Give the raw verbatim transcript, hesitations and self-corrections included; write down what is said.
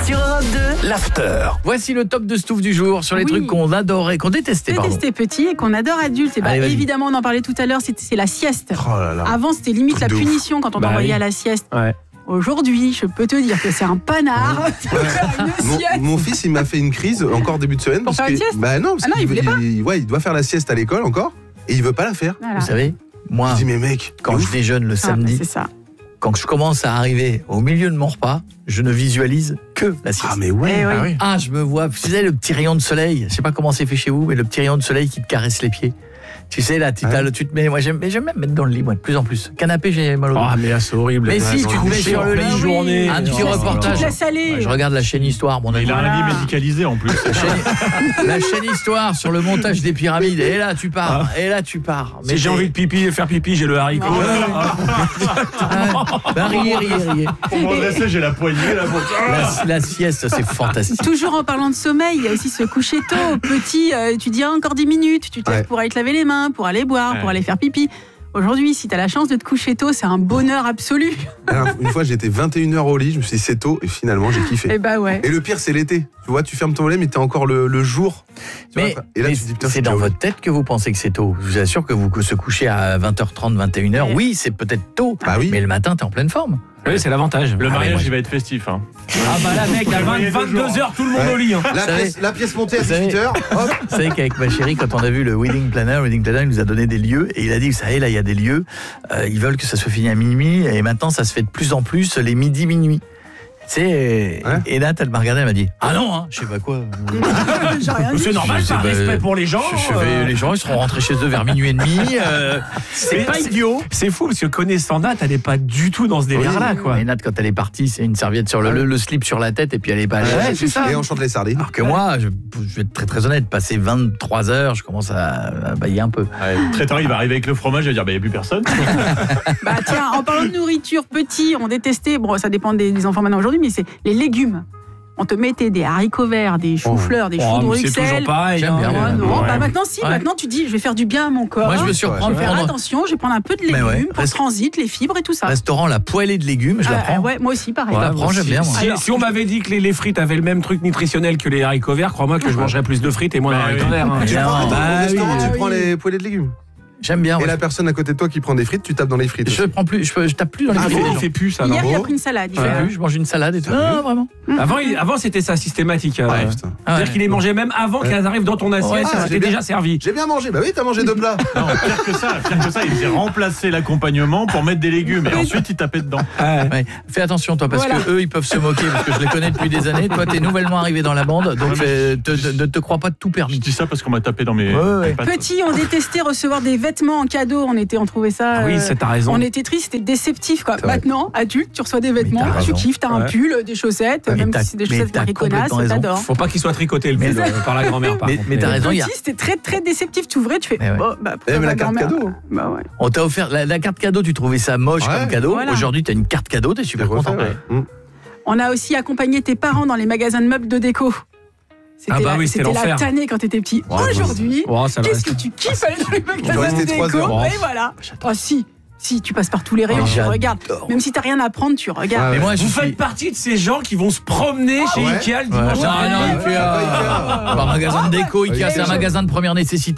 Sur Europe deux, l'after. Voici le top de Stouff du jour sur les Oui. trucs qu'on adorait, qu'on détestait. pardon. Détesté petit et qu'on adore adulte. Et bah, Allez, vas-y. évidemment, on en parlait tout à l'heure, c'est, c'est la sieste. Oh là là. Avant, c'était limite Truc la de ouf. punition quand on Bah t'envoyait oui. à la sieste. Ouais. Aujourd'hui, je peux te dire que c'est un panard de faire une Mon, sieste. mon fils, il m'a fait une crise encore début de semaine. Pour parce faire que, une sieste Bah non, parce Ah non, qu'il il voulait veut- pas. il, ouais, il doit faire la sieste à l'école encore et il veut pas la faire. Voilà. Vous savez, moi, Je dis mais mec, quand ouf. je déjeune le Ah, samedi, bah, c'est ça. quand je commence à arriver au milieu de mon repas, je ne visualise que la sieste. Ah mais ouais. Eh oui. Ah oui. Ah, je me vois, vous savez, le petit rayon de soleil, je sais pas comment c'est fait chez vous, mais le petit rayon de soleil qui te caresse les pieds. Tu sais, là, tu, Ouais. t'as le- tu te mets, moi j'aime, mais j'aime même mettre dans le lit, moi, de plus en plus. Canapé, j'ai mal au dos. Ah, mais là, c'est horrible. Mais Ouais, si, non, tu te mets coucher sur en le pleine lit, journée. un petit Oh, reportage. Tu te laisses aller. Ouais, je regarde la chaîne Histoire, mon ami. Il a un Voilà. lit médicalisé en plus. La chaîne, la chaîne Histoire sur le montage des pyramides. Et là, tu pars. Et là, tu pars. Si j'ai envie de pipi, faire pipi, j'ai le haricot. Ouais. Ah, bah, riez, riez, riez. Pour me redresser, j'ai la poignée là. Pour... La, la sieste, c'est fantastique. Toujours en parlant de sommeil, il y a aussi se coucher tôt. Petit, euh, tu dis ah, encore dix minutes, tu te lèves Ouais. pour aller te laver les mains, pour aller boire, pour Ouais. aller faire pipi. Aujourd'hui, si tu as la chance de te coucher tôt, c'est un bonheur absolu. Alors, une fois, j'étais vingt et une heures au lit, je me suis dit c'est tôt et finalement j'ai kiffé. Et bah ouais. Et le pire, c'est l'été. Tu vois, tu fermes ton volet, mais t'es encore le, le jour. Tu Mais, vois, et là, mais tu te dis, putain, c'est dans déjà votre tête que vous pensez que c'est tôt. Je vous assure que vous que se coucher à vingt heures trente, vingt et une heures, Ouais. oui, c'est peut-être tôt. Bah oui. Mais le matin, t'es en pleine forme. Oui, c'est l'avantage. Le Ah, mariage, mais moi, il va être festif. Hein. Ah bah là, mec, à voyez deux jours. vingt-deux heures, tout le monde Ouais. au lit. hein. La Vous savez- pièce, la pièce montée à vous savez- dix-huit heures, hop. Vous savez qu'avec ma chérie, quand on a vu le Wedding Planner, le Wedding Planner, il nous a donné des lieux et il a dit, vous savez, là, il y a des lieux, euh, ils veulent que ça soit fini à minuit et maintenant, ça se fait de plus en plus les midi-minuit. Tu sais, Ouais. et là, elle m'a regardé, elle m'a dit, ah non, hein, je sais pas quoi. J'ai rien dit. C'est normal, Je c'est un sais pas, respect pour les gens. Je- je vais- euh, les gens, ils seront rentrés chez eux vers minuit et demi. euh, c'est Mais pas c'est- idiot. C'est fou parce que connaissant Nat, elle est pas du tout dans ce délire-là, quoi. Mais Nat, quand elle est partie, c'est une serviette sur le, le, le slip sur la tête et puis elle est pas allée. Ouais, c'est ça. Et on chante les sardines. Alors que moi, je, je vais être très très honnête, passer vingt-trois heures, je commence à, à bailler un peu. Ouais, le traiteur, il va arriver avec le fromage, il va dire bah, il n'y a plus personne. Bah tiens, en parlant de nourriture, petit, on détestait, bon ça dépend des, des enfants maintenant aujourd'hui, mais c'est les légumes. On te mettait des haricots verts, des choux-fleurs, des choux Oh, de mais c'est Bruxelles. toujours pareil. J'aime hein. bien, Oh, moi. non, Ouais. bah maintenant si, Ouais. maintenant tu dis je vais faire du bien à mon corps. Moi, je me je surprends vais de faire prendre attention, je vais prendre un peu de Mais légumes ouais, pour le reste- transit, les fibres et tout ça. restaurant La Poêlée de légumes, je la Ah, prends. ouais, moi aussi pareil. Ouais, Ouais, prends, moi, j'aime si- bien, moi. Si, Alors, si on m'avait dit que les, les frites avaient le même truc nutritionnel que les haricots verts, crois-moi que je mangerais plus de frites et moins Bah d'haricots oui. verts. hein. Tu Non, prends, bah au restaurant, oui. tu Ah prends oui. les poêlées de légumes. J'aime bien. Et ouais. la personne à côté de toi qui prend des frites, tu tapes dans les frites. Je prends plus, je, je tape plus dans les Ah, frites mais des il gens. fait plus ça, non Hier, il a bon pris une salade. Il Je fait, fais euh, plus, je mange une salade et tout. Sérieux Non, vraiment. Avant, il- avant c'était ça systématique. euh, Ouais, putain. Ah C'est-à-dire ouais. qu'il les mangeait même avant Ouais. qu'elles arrivent dans ton assiette, Ouais, ça ah, c'était j'ai bien- déjà servi. J'ai bien mangé. Bah oui, t'as mangé deux plats. Non, pire que ça, pire que ça, il faisait remplacer l'accompagnement pour mettre des légumes et ensuite il tapait dedans. Ouais. Ouais. Fais attention toi parce Voilà. que eux ils peuvent se moquer parce que je les connais depuis des années. Toi t'es nouvellement arrivé dans la bande donc Ouais, fais- te, te, ne te crois pas tout Je permis. dis ça parce qu'on m'a tapé dans mes, Ouais, ouais. mes pattes. Petit, on détestait recevoir des vêtements en cadeau. On était, on trouvait ça. Ah oui, euh, c'est t'as raison. On était triste, c'était déceptif quoi. C'est vrai. Maintenant, adulte, tu reçois des vêtements, t'as tu raison. kiffes, t'as un Ouais. pull, des chaussettes, Mais même t'as- si c'est des mais chaussettes t'as mariconasses, complètement raison. t'adores. Faut pas qu'il soit tricoté le Mais pull euh, par la grand-mère. par Mais, contre. mais t'as raison, il y a- Petit, c'était très très déceptif. Tu ouvrais, tu fais. Mais ouais. Oh, bah, pourquoi Eh, mais la ma carte grand-mère cadeau. Bah ouais. on t'a offert la, la carte cadeau, tu trouvais ça moche Ouais. comme cadeau. Voilà. Aujourd'hui t'as une carte cadeau, t'es super content. Ouais. Mmh. On a aussi accompagné tes parents dans les magasins de meubles de déco. C'était Ah bah la, oui, c'était c'était la l'enfer. tannée quand t'étais petit. Ouais, Aujourd'hui, Oh, ça va qu'est-ce que rester. tu kiffes aller dans les magasins rester de trois déco heures. Et voilà. Oh si, si, tu passes par tous les rayons, Oh, tu j'adore. regardes. Même si t'as rien à prendre, tu regardes. Ouais, Mais moi je Vous suis faites partie de ces gens qui vont se promener chez ouais. Ikea le Ouais. dimanche Non, non, après-midi. Ikea. Ikea. Pas un magasin de déco, Ikea Ikea. c'est un magasin de première nécessité.